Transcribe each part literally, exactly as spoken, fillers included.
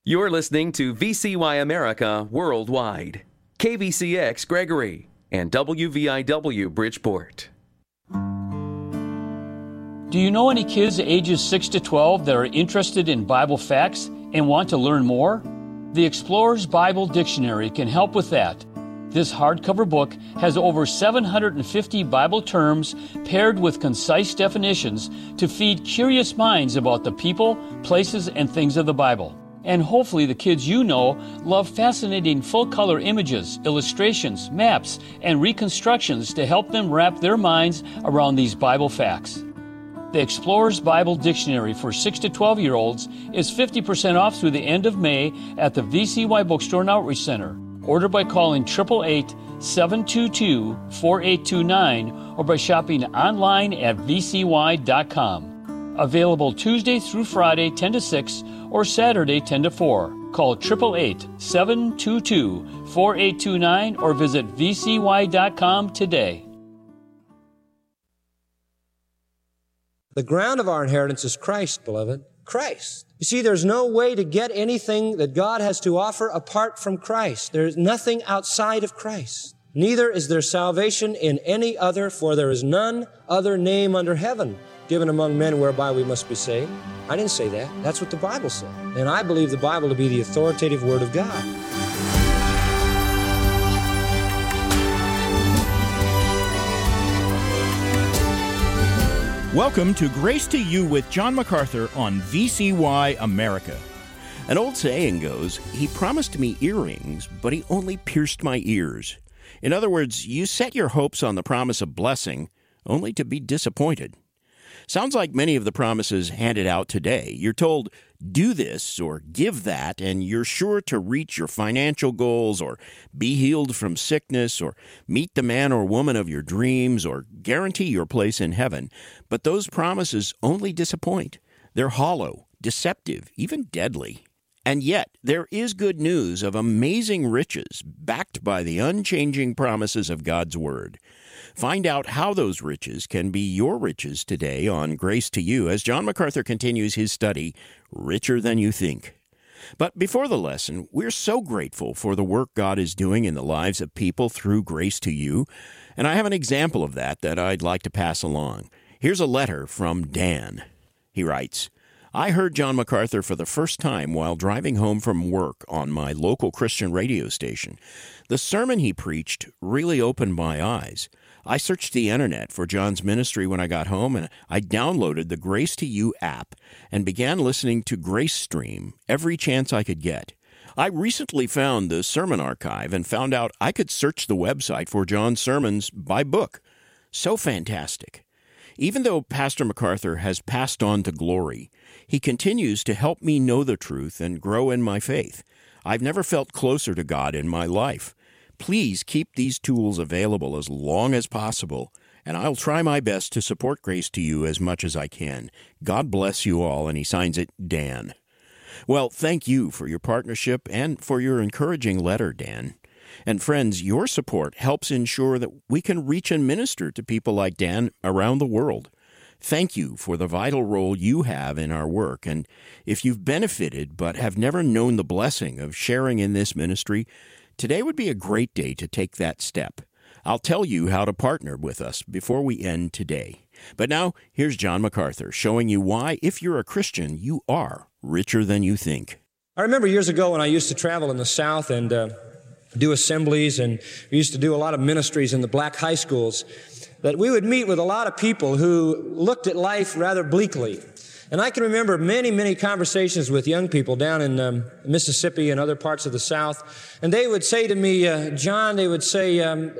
You're listening to V C Y America Worldwide, K V C X Gregory, and W V I W Bridgeport. Do you know any kids ages six to twelve that are interested in Bible facts and want to learn more? The Explorer's Bible Dictionary can help with that. This hardcover book has over seven hundred fifty Bible terms paired with concise definitions to feed curious minds about the people, places, and things of the Bible. And hopefully the kids you know love fascinating full-color images, illustrations, maps, and reconstructions to help them wrap their minds around these Bible facts. The Explorer's Bible Dictionary for six to twelve-year-olds is fifty percent off through the end of May at the V C Y Bookstore and Outreach Center. Order by calling eight eight eight, seven two two, four eight two nine or by shopping online at v c y dot com. Available Tuesday through Friday, ten to six, or Saturday, ten to four. Call eight eight eight, seven two two, four eight two nine or visit v c y dot com today. The ground of our inheritance is Christ, beloved. Christ. You see, there's no way to get anything that God has to offer apart from Christ. There's nothing outside of Christ. Neither is there salvation in any other, for there is none other name under heaven given among men whereby we must be saved. I didn't say that. That's what the Bible said. And I believe the Bible to be the authoritative Word of God. Welcome to Grace to You with John MacArthur on V C Y America. An old saying goes, he promised me earrings, but he only pierced my ears. In other words, you set your hopes on the promise of blessing, only to be disappointed. Sounds like many of the promises handed out today. You're told, do this or give that, and you're sure to reach your financial goals or be healed from sickness or meet the man or woman of your dreams or guarantee your place in heaven. But those promises only disappoint. They're hollow, deceptive, even deadly. And yet, there is good news of amazing riches backed by the unchanging promises of God's Word. Find out how those riches can be your riches today on Grace to You as John MacArthur continues his study, Richer Than You Think. But before the lesson, we're so grateful for the work God is doing in the lives of people through Grace to You, and I have an example of that that I'd like to pass along. Here's a letter from Dan. He writes, I heard John MacArthur for the first time while driving home from work on my local Christian radio station. The sermon he preached really opened my eyes. I searched the internet for John's ministry when I got home, and I downloaded the Grace to You app and began listening to Grace Stream every chance I could get. I recently found the sermon archive and found out I could search the website for John's sermons by book. So fantastic. Even though Pastor MacArthur has passed on to glory, he continues to help me know the truth and grow in my faith. I've never felt closer to God in my life. Please keep these tools available as long as possible, and I'll try my best to support Grace to You as much as I can. God bless you all, and he signs it, Dan. Well, thank you for your partnership and for your encouraging letter, Dan. And friends, your support helps ensure that we can reach and minister to people like Dan around the world. Thank you for the vital role you have in our work, and if you've benefited but have never known the blessing of sharing in this ministry, today would be a great day to take that step. I'll tell you how to partner with us before we end today. But now, here's John MacArthur showing you why, if you're a Christian, you are richer than you think. I remember years ago when I used to travel in the South and uh, do assemblies, and we used to do a lot of ministries in the black high schools, that we would meet with a lot of people who looked at life rather bleakly. And I can remember many, many conversations with young people down in um, Mississippi and other parts of the South. And they would say to me, uh, John, they would say, um,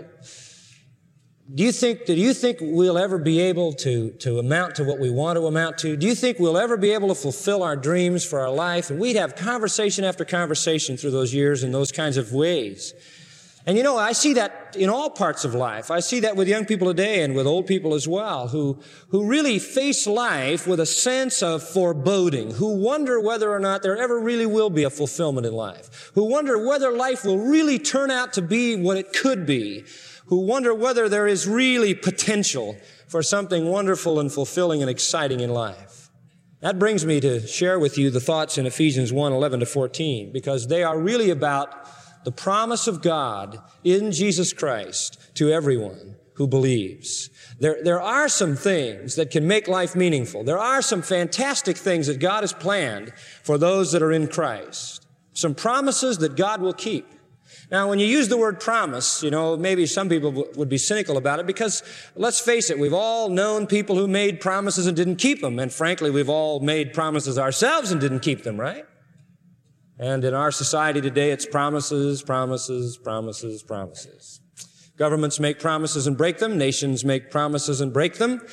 do you think, do you think we'll ever be able to, to amount to what we want to amount to? Do you think we'll ever be able to fulfill our dreams for our life? And we'd have conversation after conversation through those years in those kinds of ways. And you know, I see that in all parts of life. I see that with young people today and with old people as well, who, who really face life with a sense of foreboding, who wonder whether or not there ever really will be a fulfillment in life, who wonder whether life will really turn out to be what it could be, who wonder whether there is really potential for something wonderful and fulfilling and exciting in life. That brings me to share with you the thoughts in Ephesians one, eleven to fourteen, because they are really about the promise of God in Jesus Christ to everyone who believes. There, there are some things that can make life meaningful. There are some fantastic things that God has planned for those that are in Christ. Some promises that God will keep. Now, when you use the word promise, you know, maybe some people w- would be cynical about it because, let's face it, we've all known people who made promises and didn't keep them. And frankly, we've all made promises ourselves and didn't keep them, right? And in our society today, it's promises, promises, promises, promises. Governments make promises and break them. Nations make promises and break them.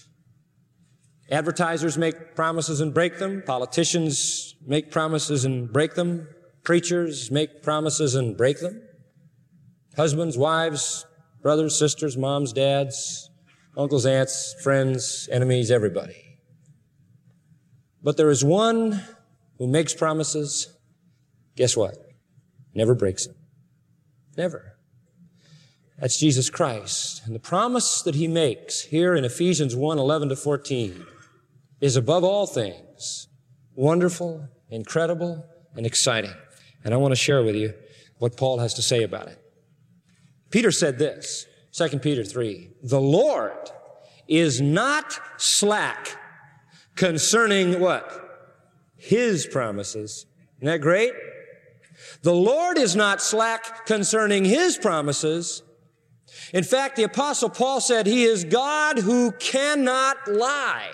Advertisers make promises and break them. Politicians make promises and break them. Preachers make promises and break them. Husbands, wives, brothers, sisters, moms, dads, uncles, aunts, friends, enemies, everybody. But there is one who makes promises. Guess what? Never breaks them. Never. That's Jesus Christ. And the promise that he makes here in Ephesians one, eleven to fourteen is above all things wonderful, incredible, and exciting. And I want to share with you what Paul has to say about it. Peter said this, Second Peter three, the Lord is not slack concerning what? His promises. Isn't that great? The Lord is not slack concerning his promises. In fact, the Apostle Paul said he is God who cannot lie.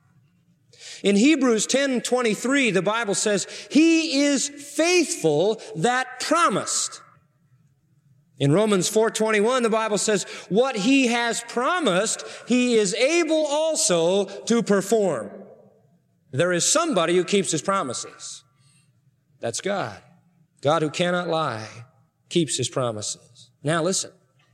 In Hebrews ten twenty-three, the Bible says, he is faithful that promised. In Romans four twenty-one, the Bible says, what he has promised, he is able also to perform. There is somebody who keeps his promises. That's God. God who cannot lie keeps his promises. Now listen.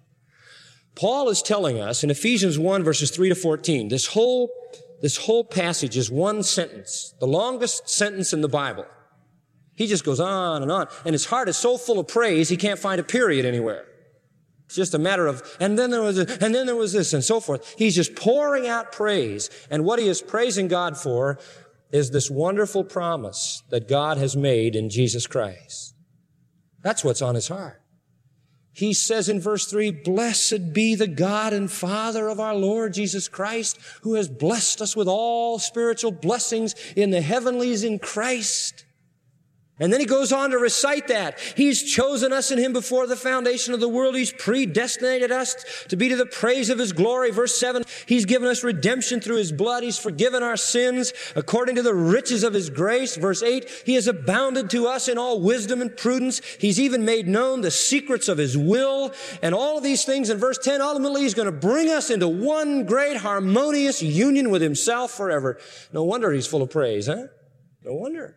Paul is telling us in Ephesians one, verses three to fourteen, this whole, this whole passage is one sentence, the longest sentence in the Bible. He just goes on and on, and his heart is so full of praise, he can't find a period anywhere. It's just a matter of, and then there was, a, and then there was this, and so forth. He's just pouring out praise, and what he is praising God for is this wonderful promise that God has made in Jesus Christ. That's what's on his heart. He says in verse three, blessed be the God and Father of our Lord Jesus Christ, who has blessed us with all spiritual blessings in the heavenlies in Christ. And then he goes on to recite that. He's chosen us in him before the foundation of the world. He's predestinated us to be to the praise of his glory. Verse seven, he's given us redemption through his blood. He's forgiven our sins according to the riches of his grace. Verse eight, he has abounded to us in all wisdom and prudence. He's even made known the secrets of his will. And all of these things in verse ten, ultimately he's going to bring us into one great harmonious union with himself forever. No wonder he's full of praise, huh? No wonder.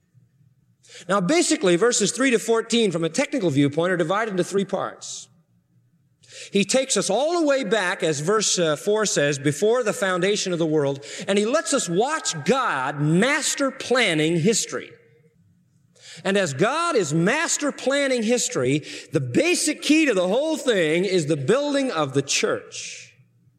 Now, basically, verses three to fourteen, from a technical viewpoint, are divided into three parts. He takes us all the way back, as verse uh, four says, before the foundation of the world, and he lets us watch God master planning history. And as God is master planning history, the basic key to the whole thing is the building of the church.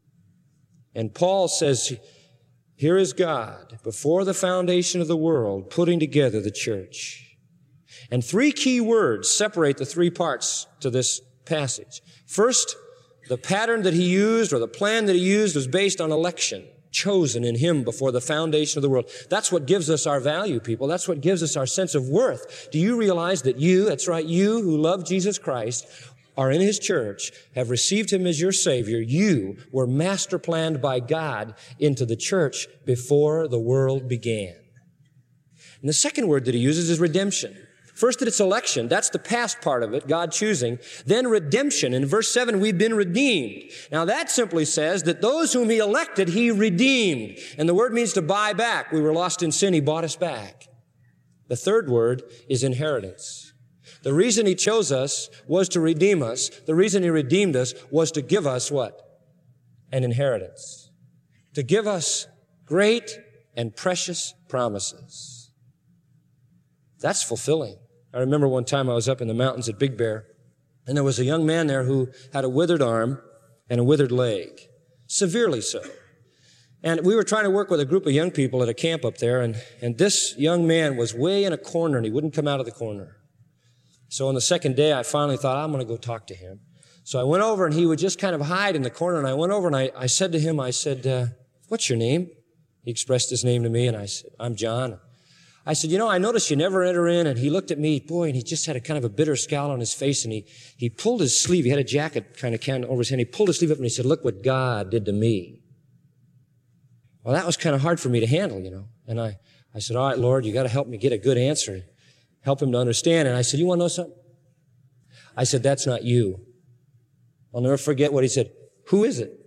And Paul says, here is God, before the foundation of the world, putting together the church. And three key words separate the three parts to this passage. First, the pattern that he used, or the plan that he used, was based on election, chosen in him before the foundation of the world. That's what gives us our value, people. That's what gives us our sense of worth. Do you realize that you, that's right, you who love Jesus Christ, are in his church, have received him as your Savior? You were master planned by God into the church before the world began. And the second word that he uses is redemption. First, that it's election. That's the past part of it, God choosing. Then redemption. In verse seven, we've been redeemed. Now that simply says that those whom he elected, he redeemed. And the word means to buy back. We were lost in sin. He bought us back. The third word is inheritance. The reason he chose us was to redeem us. The reason he redeemed us was to give us what? An inheritance. To give us great and precious promises. That's fulfilling. I remember one time I was up in the mountains at Big Bear, and there was a young man there who had a withered arm and a withered leg, severely so. And we were trying to work with a group of young people at a camp up there, and, and this young man was way in a corner, and he wouldn't come out of the corner. So on the second day, I finally thought, I'm going to go talk to him. So I went over, and he would just kind of hide in the corner, and I went over, and I, I said to him, I said, uh, what's your name? He expressed his name to me, and I said, I'm John. I said, you know, I noticed you never enter in, and he looked at me, boy, and he just had a kind of a bitter scowl on his face, and he, he pulled his sleeve, he had a jacket kind of can over his hand, he pulled his sleeve up, and he said, look what God did to me. Well, that was kind of hard for me to handle, you know, and I, I said, all right, Lord, you got to help me get a good answer, help him to understand, and I said, you want to know something? I said, that's not you. I'll never forget what he said. Who is it?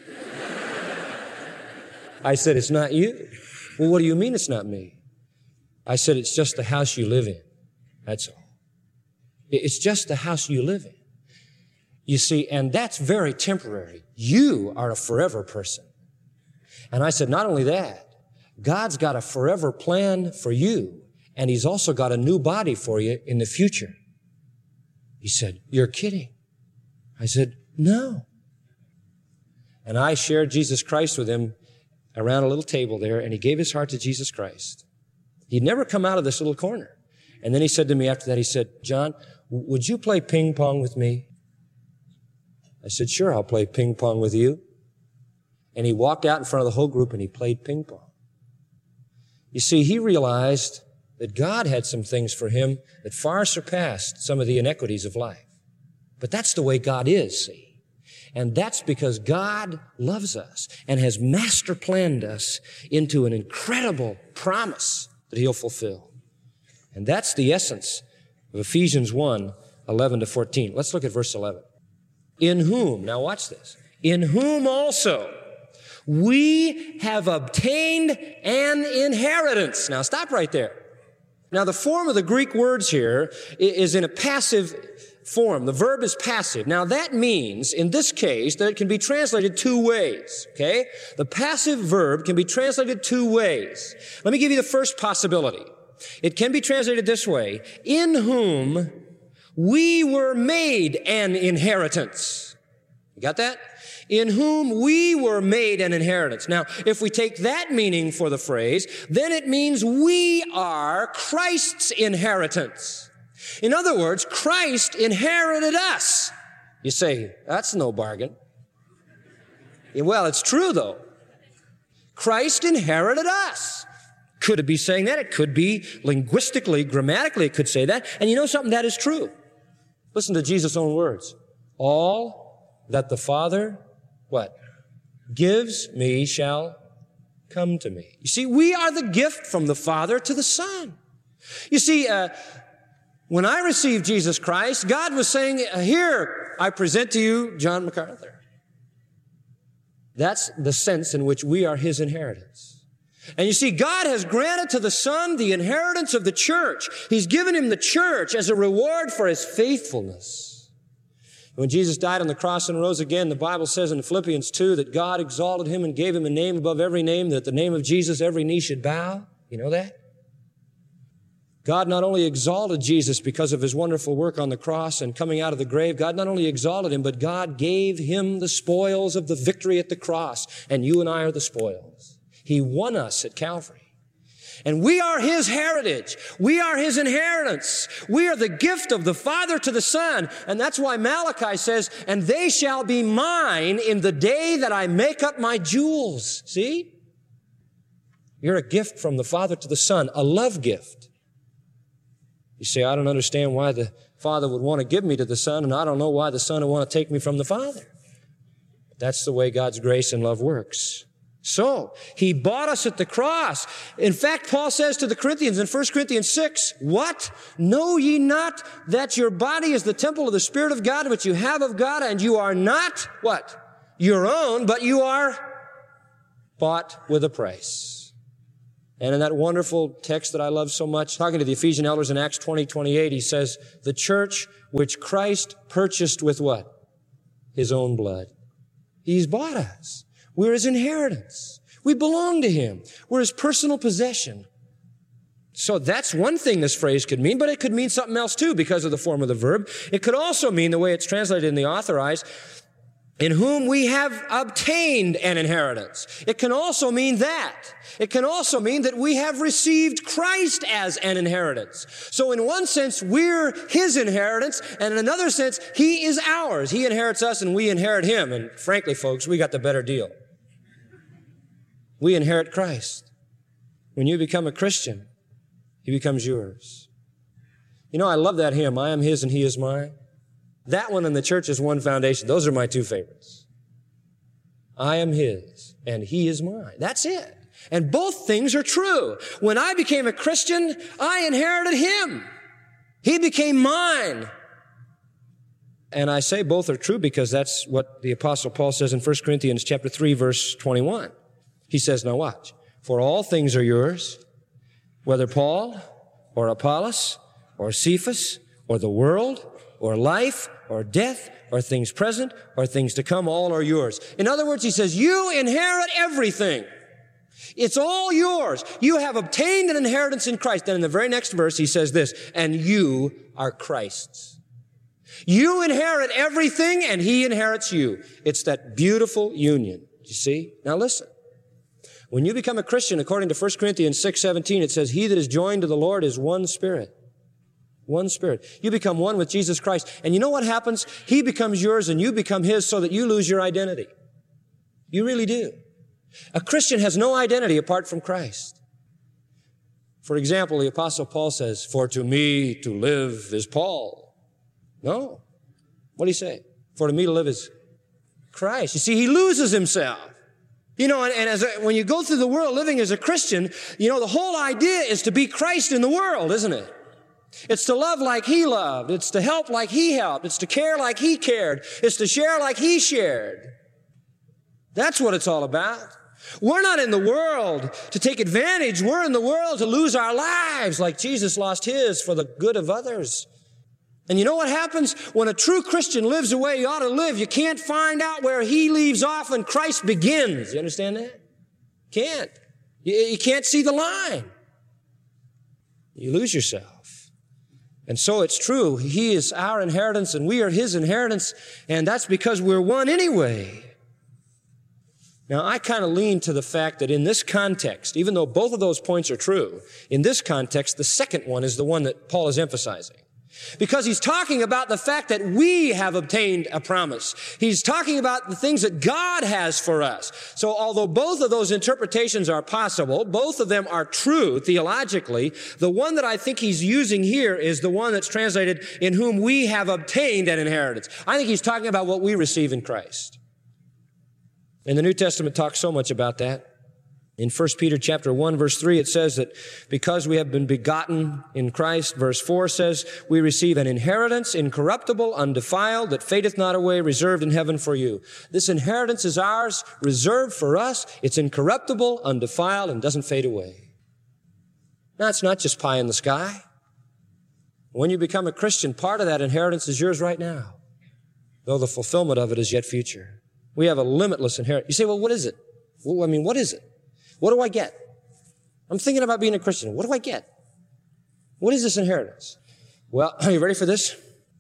I said, it's not you. Well, what do you mean it's not me? I said, it's just the house you live in. That's all. It's just the house you live in. You see, and that's very temporary. You are a forever person. And I said, not only that, God's got a forever plan for you, and He's also got a new body for you in the future. He said, you're kidding. I said, no. And I shared Jesus Christ with him around a little table there, and he gave his heart to Jesus Christ. He'd never come out of this little corner. And then he said to me after that, he said, John, would you play ping pong with me? I said, sure, I'll play ping pong with you. And he walked out in front of the whole group and he played ping pong. You see, he realized that God had some things for him that far surpassed some of the inequities of life. But that's the way God is, see. And that's because God loves us and has master planned us into an incredible promise that He'll fulfill. And that's the essence of Ephesians one, eleven to fourteen. Let's look at verse eleven. In whom, now watch this, in whom also we have obtained an inheritance. Now stop right there. Now the form of the Greek words here is in a passive form. The verb is passive. Now that means, in this case, that it can be translated two ways, okay? The passive verb can be translated two ways. Let me give you the first possibility. It can be translated this way: in whom we were made an inheritance. You got that? In whom we were made an inheritance. Now, if we take that meaning for the phrase, then it means we are Christ's inheritance. In other words, Christ inherited us. You say, that's no bargain. Well, it's true, though. Christ inherited us. Could it be saying that? It could be linguistically, grammatically, it could say that. And you know something? That is true. Listen to Jesus' own words. All that the Father, what? Gives me shall come to me. You see, we are the gift from the Father to the Son. You see, uh, when I received Jesus Christ, God was saying, here, I present to you John MacArthur. That's the sense in which we are His inheritance. And you see, God has granted to the Son the inheritance of the church. He's given Him the church as a reward for His faithfulness. When Jesus died on the cross and rose again, the Bible says in Philippians two that God exalted Him and gave Him a name above every name, that at the name of Jesus every knee should bow. You know that? God not only exalted Jesus because of His wonderful work on the cross and coming out of the grave, God not only exalted Him, but God gave Him the spoils of the victory at the cross. And you and I are the spoils. He won us at Calvary. And we are His heritage. We are His inheritance. We are the gift of the Father to the Son. And that's why Malachi says, and they shall be mine in the day that I make up my jewels. See? You're a gift from the Father to the Son, a love gift. You say, I don't understand why the Father would want to give me to the Son, and I don't know why the Son would want to take me from the Father. That's the way God's grace and love works. So, He bought us at the cross. In fact, Paul says to the Corinthians in First Corinthians six, what? Know ye not that your body is the temple of the Spirit of God, which you have of God, and you are not, what? Your own, but you are bought with a price. And in that wonderful text that I love so much, talking to the Ephesian elders in Acts twenty, twenty-eight, he says, the church which Christ purchased with what? His own blood. He's bought us. We're His inheritance. We belong to Him. We're His personal possession. So that's one thing this phrase could mean, but it could mean something else too because of the form of the verb. It could also mean, the way it's translated in the Authorized, in whom we have obtained an inheritance. It can also mean that. It can also mean that we have received Christ as an inheritance. So in one sense, we're His inheritance, and in another sense, He is ours. He inherits us and we inherit Him. And frankly, folks, we got the better deal. We inherit Christ. When you become a Christian, He becomes yours. You know, I love that hymn, I am His and He is mine. That one and the church is one foundation. Those are my two favorites. I am His and He is mine. That's it. And both things are true. When I became a Christian, I inherited Him. He became mine. And I say both are true because that's what the Apostle Paul says in First Corinthians chapter three, verse twenty-one. He says, now watch, for all things are yours, whether Paul or Apollos or Cephas or the world or life or death or things present or things to come, all are yours. In other words, he says, you inherit everything. It's all yours. You have obtained an inheritance in Christ. Then in the very next verse, he says this, and you are Christ's. You inherit everything and He inherits you. It's that beautiful union. You see? Now listen. When you become a Christian, according to First Corinthians six seventeen, it says, he that is joined to the Lord is one spirit. One spirit. You become one with Jesus Christ. And you know what happens? He becomes yours and you become His so that you lose your identity. You really do. A Christian has no identity apart from Christ. For example, the Apostle Paul says, for to me to live is Paul. No. What do you say? For to me to live is Christ. You see, he loses himself. You know, and, and as a, when you go through the world living as a Christian, you know, the whole idea is to be Christ in the world, isn't it? It's to love like He loved. It's to help like He helped. It's to care like He cared. It's to share like He shared. That's what it's all about. We're not in the world to take advantage. We're in the world to lose our lives like Jesus lost His for the good of others. And you know what happens? When a true Christian lives the way he ought to live, you can't find out where he leaves off and Christ begins. You understand that? Can't. You, you can't see the line. You lose yourself. And so it's true. He is our inheritance and we are His inheritance, and that's because we're one anyway. Now, I kind of lean to the fact that in this context, even though both of those points are true, in this context, the second one is the one that Paul is emphasizing. Because he's talking about the fact that we have obtained a promise. He's talking about the things that God has for us. So although both of those interpretations are possible, both of them are true theologically, the one that I think he's using here is the one that's translated, in whom we have obtained an inheritance. I think he's talking about what we receive in Christ. And the New Testament talks so much about that. In First Peter chapter one, verse three, it says that because we have been begotten in Christ, verse four says, we receive an inheritance incorruptible, undefiled, that fadeth not away, reserved in heaven for you. This inheritance is ours, reserved for us. It's incorruptible, undefiled, and doesn't fade away. Now, it's not just pie in the sky. When you become a Christian, part of that inheritance is yours right now, though the fulfillment of it is yet future. We have a limitless inheritance. You say, well, what is it? Well, I mean, what is it? What do I get? I'm thinking about being a Christian. What do I get? What is this inheritance? Well, are you ready for this?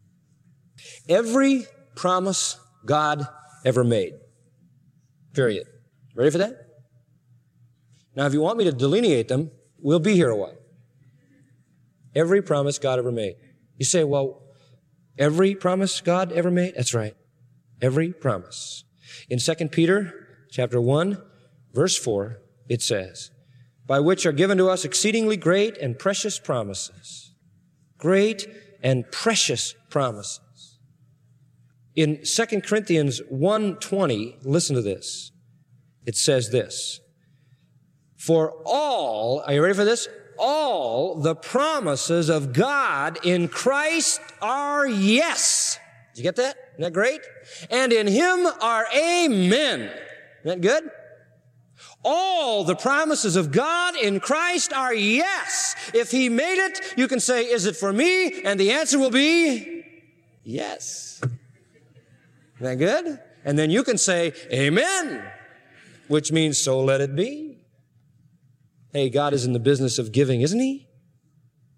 Every promise God ever made. Period. Ready for that? Now, if you want me to delineate them, we'll be here a while. Every promise God ever made. You say, well, every promise God ever made? That's right. Every promise. In Second Peter chapter one, verse four, it says, by which are given to us exceedingly great and precious promises. Great and precious promises. In Second Corinthians one twenty, listen to this. It says this, for all, are you ready for this? All the promises of God in Christ are yes. Did you get that? Isn't that great? And in Him are amen. Isn't that good? All the promises of God in Christ are yes. If He made it, you can say, is it for me? And the answer will be yes. Isn't that good? And then you can say, amen, which means so let it be. Hey, God is in the business of giving, isn't He?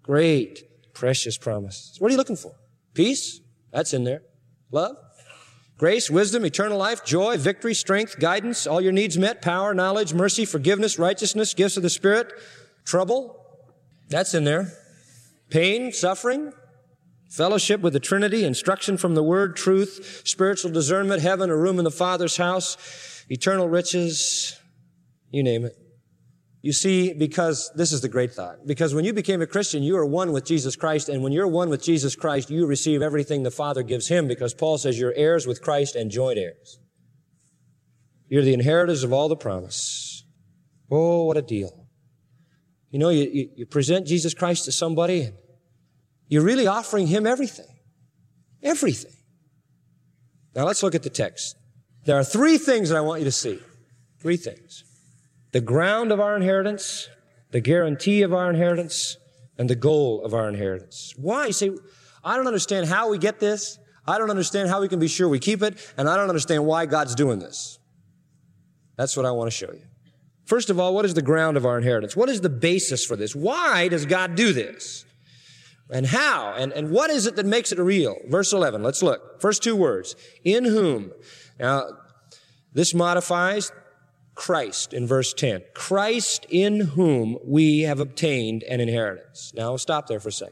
Great, precious promises. What are you looking for? Peace? That's in there. Love? Grace, wisdom, eternal life, joy, victory, strength, guidance, all your needs met, power, knowledge, mercy, forgiveness, righteousness, gifts of the Spirit, trouble. That's in there. Pain, suffering, fellowship with the Trinity, instruction from the Word, truth, spiritual discernment, heaven, a room in the Father's house, eternal riches, you name it. You see, because this is the great thought. Because when you became a Christian, you are one with Jesus Christ, and when you're one with Jesus Christ, you receive everything the Father gives Him, because Paul says you're heirs with Christ and joint heirs. You're the inheritors of all the promise. Oh, what a deal. You know, you, you, you present Jesus Christ to somebody, and you're really offering Him everything. Everything. Now let's look at the text. There are three things that I want you to see. Three things. The ground of our inheritance, the guarantee of our inheritance, and the goal of our inheritance. Why? You say, I don't understand how we get this. I don't understand how we can be sure we keep it. And I don't understand why God's doing this. That's what I want to show you. First of all, what is the ground of our inheritance? What is the basis for this? Why does God do this? And how? And, and what is it that makes it real? Verse eleven, let's look. First two words. In whom. Now, this modifies Christ in verse ten. Christ in whom we have obtained an inheritance. Now, we'll stop there for a second.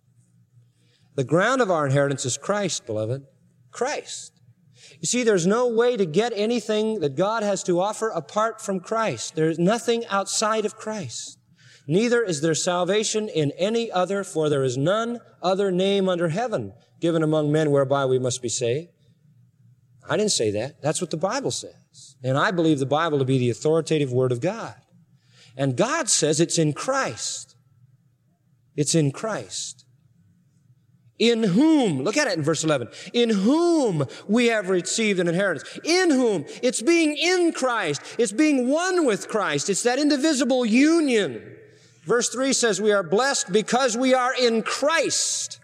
The ground of our inheritance is Christ, beloved. Christ. You see, there's no way to get anything that God has to offer apart from Christ. There's nothing outside of Christ. Neither is there salvation in any other, for there is none other name under heaven given among men whereby we must be saved. I didn't say that. That's what the Bible says. And I believe the Bible to be the authoritative Word of God. And God says it's in Christ. It's in Christ. In whom, look at it in verse eleven, in whom we have received an inheritance. In whom. It's being in Christ. It's being one with Christ. It's that indivisible union. Verse three says we are blessed because we are in Christ.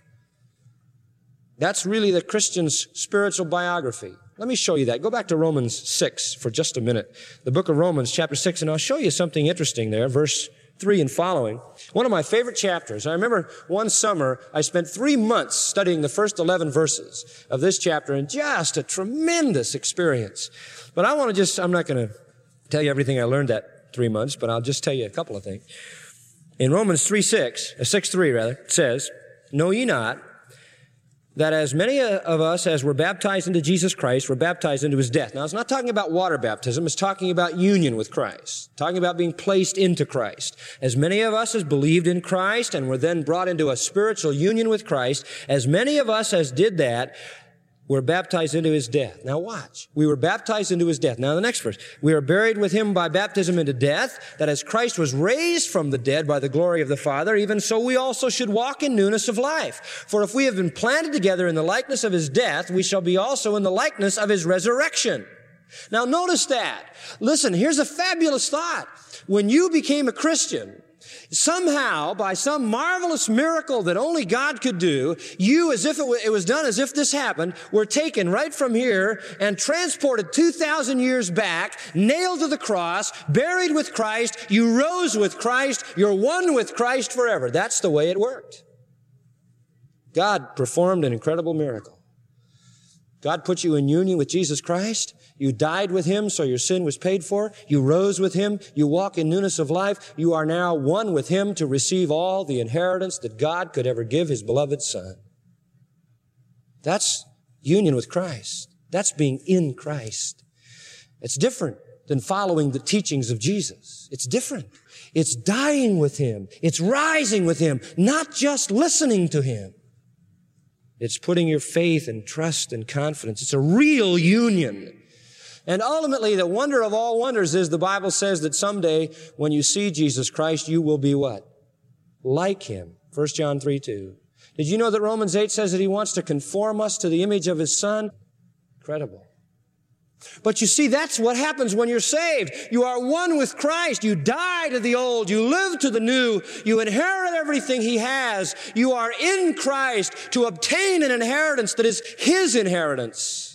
That's really the Christian's spiritual biography. Let me show you that. Go back to Romans six for just a minute. The book of Romans, chapter six, and I'll show you something interesting there, verse three and following. One of my favorite chapters. I remember one summer, I spent three months studying the first eleven verses of this chapter, and just a tremendous experience. But I want to just, I'm not going to tell you everything I learned that three months, but I'll just tell you a couple of things. In Romans three six, uh, six three rather, it says, know ye not that as many of us as were baptized into Jesus Christ were baptized into His death. Now, it's not talking about water baptism. It's talking about union with Christ, talking about being placed into Christ. As many of us as believed in Christ and were then brought into a spiritual union with Christ, as many of us as did that were baptized into His death. Now watch. We were baptized into His death. Now the next verse. We are buried with Him by baptism into death, that as Christ was raised from the dead by the glory of the Father, even so we also should walk in newness of life. For if we have been planted together in the likeness of His death, we shall be also in the likeness of His resurrection. Now notice that. Listen, here's a fabulous thought. When you became a Christian, somehow, by some marvelous miracle that only God could do, you, as if it, w- it was done as if this happened, were taken right from here and transported two thousand years back, nailed to the cross, buried with Christ, you rose with Christ, you're one with Christ forever. That's the way it worked. God performed an incredible miracle. God put you in union with Jesus Christ. You died with Him, so your sin was paid for. You rose with Him. You walk in newness of life. You are now one with Him to receive all the inheritance that God could ever give His beloved Son. That's union with Christ. That's being in Christ. It's different than following the teachings of Jesus. It's different. It's dying with Him. It's rising with Him, not just listening to Him. It's putting your faith and trust and confidence. It's a real union. And ultimately, the wonder of all wonders is the Bible says that someday when you see Jesus Christ, you will be what? Like Him. First John three two. Did you know that Romans eight says that He wants to conform us to the image of His Son? Incredible. But you see, that's what happens when you're saved. You are one with Christ. You die to the old. You live to the new. You inherit everything He has. You are in Christ to obtain an inheritance that is His inheritance.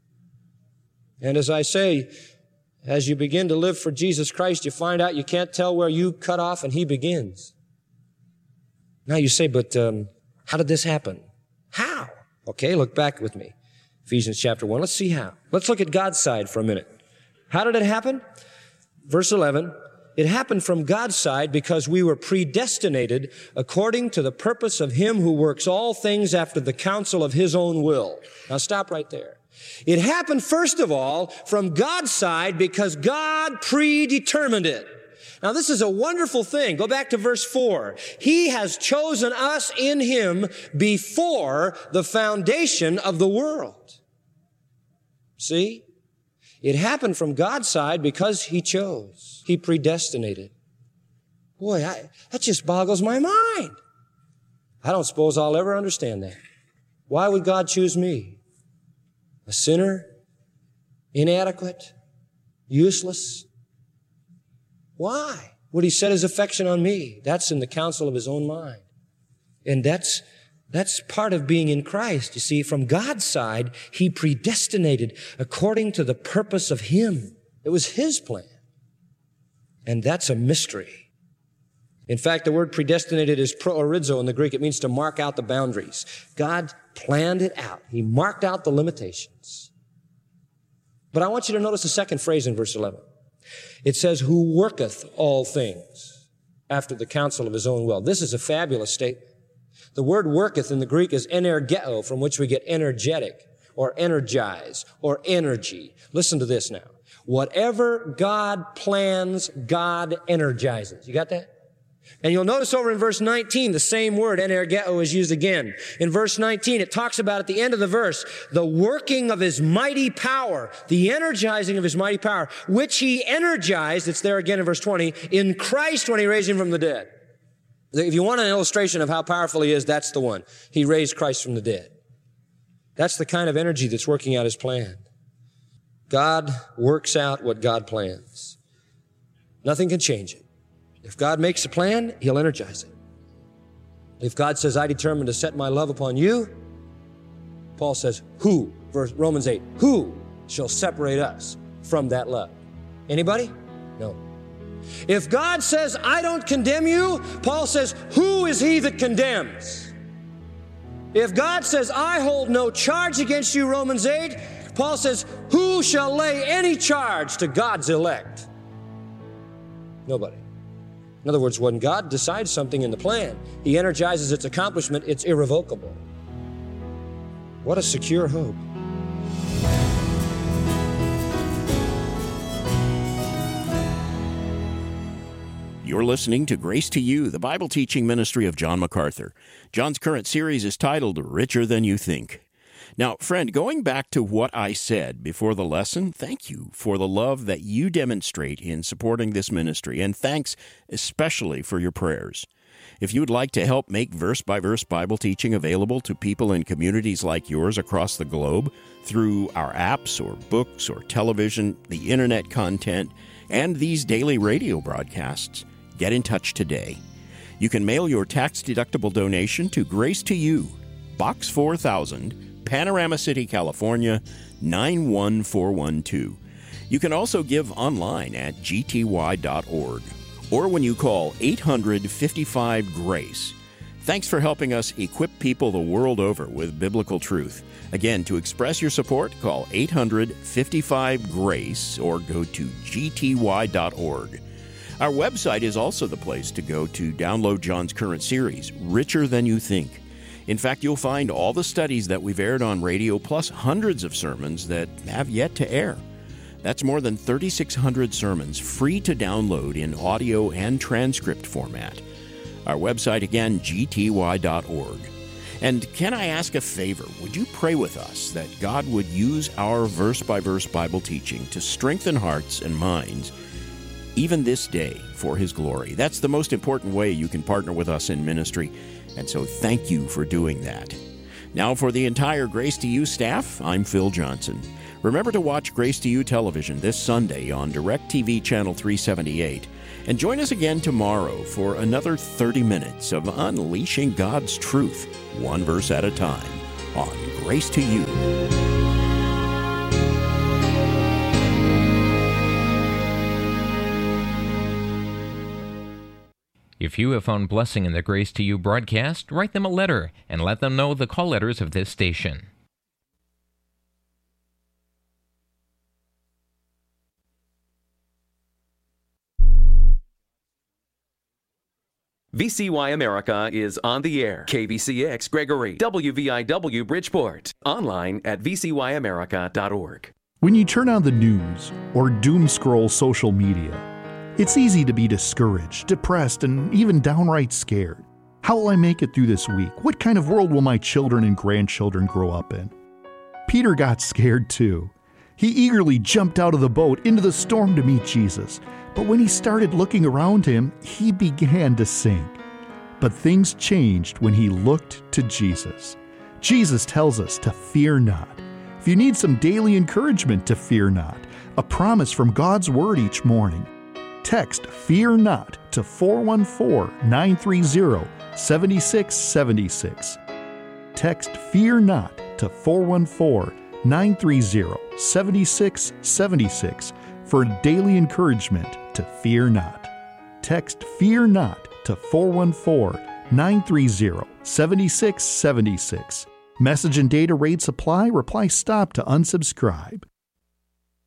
And as I say, as you begin to live for Jesus Christ, you find out you can't tell where you cut off and He begins. Now you say, but um, how did this happen? How? Okay, look back with me. Ephesians chapter one. Let's see how. Let's look at God's side for a minute. How did it happen? Verse eleven, it happened from God's side because we were predestinated according to the purpose of Him who works all things after the counsel of His own will. Now stop right there. It happened, first of all, from God's side because God predetermined it. Now, this is a wonderful thing. Go back to verse four. He has chosen us in Him before the foundation of the world. See? It happened from God's side because He chose. He predestinated. Boy, I, that just boggles my mind. I don't suppose I'll ever understand that. Why would God choose me? A sinner? Inadequate? Useless? Why would He set His affection on me? That's in the counsel of His own mind. And that's, that's part of being in Christ. You see, from God's side, He predestinated according to the purpose of Him. It was His plan. And that's a mystery. In fact, the word predestinated is proorizo in the Greek. It means to mark out the boundaries. God planned it out. He marked out the limitations. But I want you to notice the second phrase in verse eleven. It says, who worketh all things after the counsel of His own will. This is a fabulous statement. The word worketh in the Greek is energeo, from which we get energetic or energize or energy. Listen to this now. Whatever God plans, God energizes. You got that? And you'll notice over in verse nineteen, the same word, energeo, is used again. In verse nineteen, it talks about at the end of the verse, the working of His mighty power, the energizing of His mighty power, which He energized, it's there again in verse twenty, in Christ when He raised Him from the dead. If you want an illustration of how powerful He is, that's the one. He raised Christ from the dead. That's the kind of energy that's working out His plan. God works out what God plans. Nothing can change it. If God makes a plan, He'll energize it. If God says, I determine to set my love upon you, Paul says, who, verse Romans eight, who shall separate us from that love? Anybody? No. If God says, I don't condemn you, Paul says, who is he that condemns? If God says, I hold no charge against you, Romans eight, Paul says, who shall lay any charge to God's elect? Nobody. In other words, when God decides something in the plan, He energizes its accomplishment. It's irrevocable. What a secure hope. You're listening to Grace to You, the Bible teaching ministry of John MacArthur. John's current series is titled Richer Than You Think. Now, friend, going back to what I said before the lesson, thank you for the love that you demonstrate in supporting this ministry, and thanks especially for your prayers. If you would like to help make verse-by-verse Bible teaching available to people in communities like yours across the globe through our apps or books or television, the internet content, and these daily radio broadcasts, get in touch today. You can mail your tax-deductible donation to Grace to You, Box four thousand, Panorama City, California, nine one four one two. You can also give online at g t y dot org or when you call eight hundred fifty-five GRACE. Thanks for helping us equip people the world over with biblical truth. Again, to express your support, call eight hundred fifty-five GRACE or go to g t y dot org. Our website is also the place to go to download John's current series, Richer Than You Think. In fact, you'll find all the studies that we've aired on radio, plus hundreds of sermons that have yet to air. That's more than thirty-six hundred sermons free to download in audio and transcript format. Our website again, g t y dot org. And can I ask a favor? Would you pray with us that God would use our verse-by-verse Bible teaching to strengthen hearts and minds even this day for His glory? That's the most important way you can partner with us in ministry. And so thank you for doing that. Now for the entire Grace to You staff, I'm Phil Johnson. Remember to watch Grace to You television this Sunday on DirecTV Channel three seventy-eight. And join us again tomorrow for another thirty minutes of unleashing God's truth, one verse at a time, on Grace to You. If you have found blessing in the Grace to You broadcast, write them a letter and let them know the call letters of this station. V C Y America is on the air. K V C X Gregory, W V I W Bridgeport. Online at v c y america dot org. When you turn on the news or doom scroll social media, it's easy to be discouraged, depressed, and even downright scared. How will I make it through this week? What kind of world will my children and grandchildren grow up in? Peter got scared too. He eagerly jumped out of the boat into the storm to meet Jesus. But when he started looking around him, he began to sink. But things changed when he looked to Jesus. Jesus tells us to fear not. If you need some daily encouragement to fear not, a promise from God's Word each morning, text Fear Not to four one four, nine three zero, seven six seven six. Text Fear Not to four one four, nine three zero, seven six seven six for daily encouragement to fear not. Text Fear Not to four one four, nine three zero, seven six seven six. Message and data rates apply. Reply stop to unsubscribe.